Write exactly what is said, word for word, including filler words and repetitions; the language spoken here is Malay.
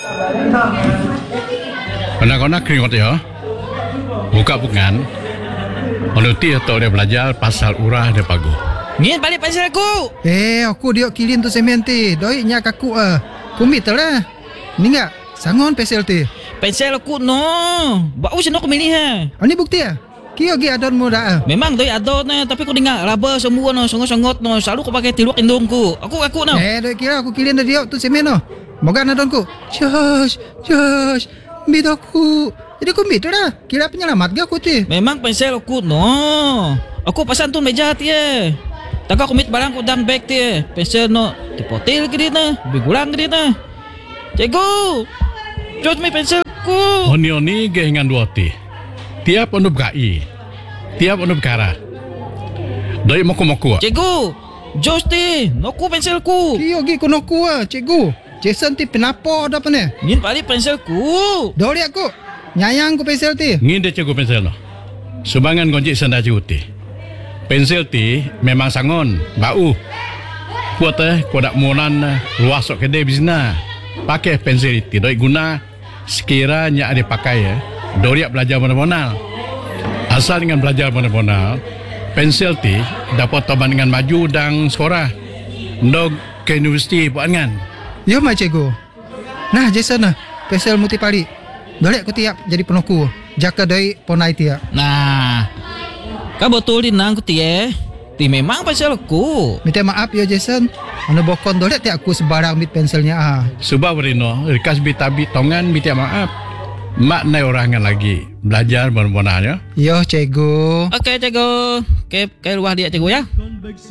Anak-anak keringat ya. Buka bukan. Menuti atau dia belajar pasal urah dia pagu. Ngin balik pensel aku. Eh, aku dia kilin tu semen ti. Doi nya kaku ah. Kumit lah. Ni enggak sangon pensel ti. Pensel aku no. Bau sino aku milih ha. Ani bukti ah. Kio gi adon mo dah. Memang doi ado na tapi aku dengar raba semua no songot-songot no selalu aku pakai tiluk indungku. Aku aku no. Eh, doi kira aku kilin dia tu semen no. Moga adonku. Josh, Josh, bidoku. Jadi aku mit dah. Kira penyelamat ga aku ti. Memang pensel aku no. Aku pasan tu meja ti eh. Tak aku mit barang ku dalam bag ti eh. Pensel no dipotil ke dia na. Bigulang ke dia na. Cikgu. Jod mi pensel ku. Oni-oni gehingan dua ti. Tiap onu gai. Tiap onu kara. Doi moku-moku. Cikgu. Jos ti. Noku pensel ku. Kio gi kono ku ah, cikgu. Jason ti penapo dah pane. Ngin balik pensel ku. Dori aku. Nyayang ku pensel ti. Ngin dia cikgu pensel no. Subangan gonjik sanda cikgu ti. Pensel ti memang sangon, bau. Kuat eh, kuat monan luas sok kedai bisna. Pakai pensel ti doi guna sekiranya ada pakai ya. Dori belajar mana-mana. Asal dengan belajar mana-mana, pensel ti dapat toban dengan maju dan sekolah. Ndog ke universiti buat kan. Yo mai cikgu. Nah, Jason nah, pensel muti pali. Dole aku tiap jadi penoku. Jaka doi ponai tiap. Nah. Kau betulin nang ku ti eh. Ti memang pensel aku. Minta maaf ya Jason. Anu bokon dole ti aku sebarang mit penselnya ah. Subah berino, rikas bitabi tongan minta maaf. Mak nai orangan lagi belajar benar-benarnya. Yo cikgu. Okey cikgu. Ke ke luar dia cikgu ya.